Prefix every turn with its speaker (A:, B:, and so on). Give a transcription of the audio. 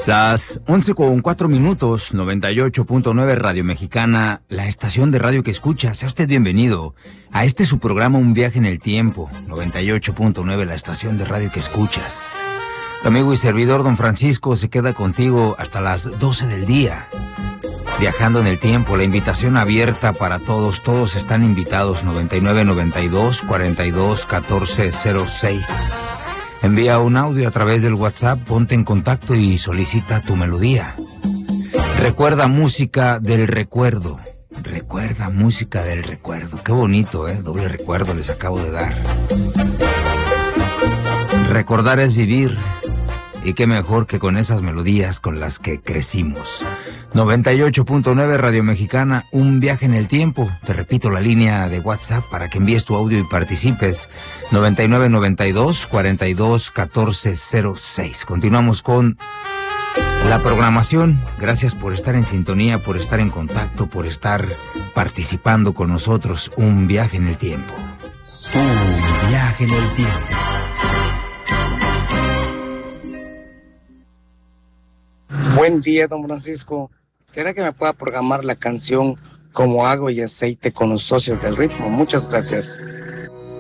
A: Las 11:04, 98.9 Radio Mexicana, la estación de radio que escucha. Sea usted bienvenido a su programa Un Viaje en el Tiempo, 98.9, la estación de radio que escuchas. Tu amigo y servidor, don Francisco, se queda contigo hasta las 12 del día. Viajando en el tiempo, la invitación abierta para todos. Todos están invitados. 9992-421406. Envía un audio a través del WhatsApp, ponte en contacto y solicita tu melodía. Recuerda música del recuerdo. Recuerda música del recuerdo. Qué bonito, doble recuerdo les acabo de dar. Recordar es vivir. Y qué mejor que con esas melodías con las que crecimos. 98.9 Radio Mexicana, Un Viaje en el Tiempo. Te repito la línea de WhatsApp para que envíes tu audio y participes. 9992-421406. Continuamos con la programación. Gracias por estar en sintonía, por estar en contacto, por estar participando con nosotros. Un Viaje en el Tiempo. Un Viaje en el Tiempo.
B: Buen día, don Francisco. ¿Será que me pueda programar la canción Como Agua y Aceite con los Socios del Ritmo? Muchas gracias.